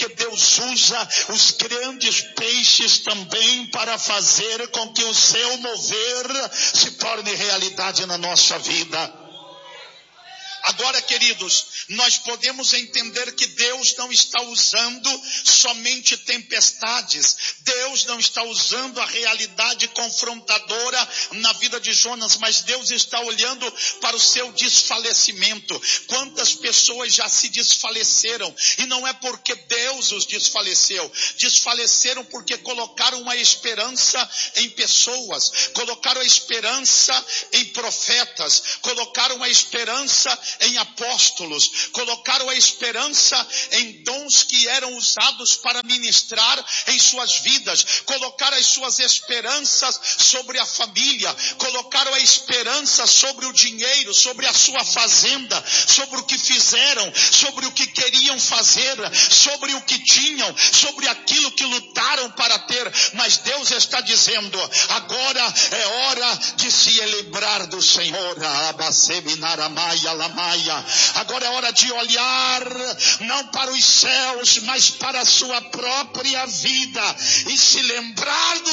porque Deus usa os grandes peixes também para fazer com que o seu mover se torne realidade na nossa vida. Agora, queridos, nós podemos entender que Deus não está usando somente tempestades. Deus não está usando a realidade confrontadora na vida de Jonas, mas Deus está olhando para o seu desfalecimento. Quantas pessoas já se desfaleceram, e não é porque Deus os desfaleceu. Desfaleceram porque colocaram a esperança em pessoas, colocaram a esperança em profetas, colocaram a esperança em apóstolos, colocaram a esperança em dons que eram usados para ministrar em suas vidas, colocaram as suas esperanças sobre a família, colocaram a esperança sobre o dinheiro, sobre a sua fazenda, sobre o que fizeram, sobre o que queriam fazer, sobre o que tinham, sobre aquilo que lutaram para ter. Mas Deus está dizendo: agora é hora de se lembrar do Senhor. Agora é hora de olhar não para os céus, mas para a sua própria vida e se lembrar do